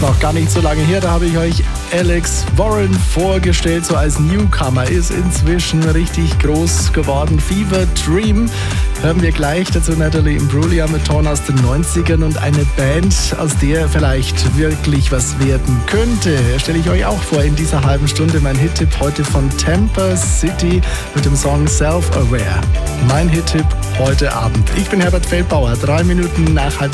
noch gar nicht so lange her, da habe ich euch Alex Warren vorgestellt, so als Newcomer, ist inzwischen richtig groß geworden. Fever Dream hören wir gleich, dazu Natalie Imbruglia mit Torn aus den 90ern und eine Band, aus der vielleicht wirklich was werden könnte. Stelle ich euch auch vor in dieser halben Stunde. Mein Hit-Tipp heute von Tampa City mit dem Song Self-Aware. Mein Hit-Tipp heute Abend. Ich bin Herbert Feldbauer, 3 Minuten nach 6:30.